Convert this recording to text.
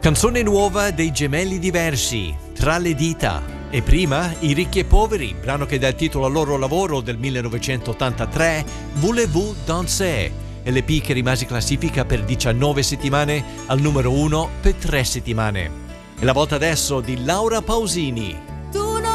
Canzone nuova dei Gemelli Diversi, Tra le dita. E prima I ricchi e poveri, brano che dà il titolo al loro lavoro del 1983, Voulez-vous danser, LP che rimase in classifica per 19 settimane, al numero 1 per 3 settimane. E la volta adesso di Laura Pausini.